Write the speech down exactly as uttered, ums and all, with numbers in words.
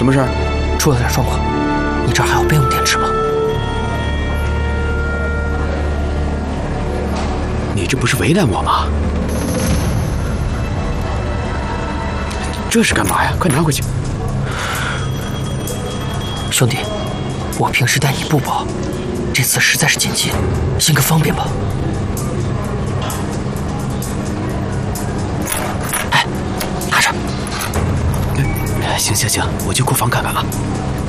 什么事儿？ 出了点状况，你这儿还有备用电池吗？ 你这不是为难我吗？这是干嘛呀？快拿回去！ 兄弟，我平时待你不薄，这次实在是紧急，行个方便吧。哎，拿着。 行行行，我去库房看看啊。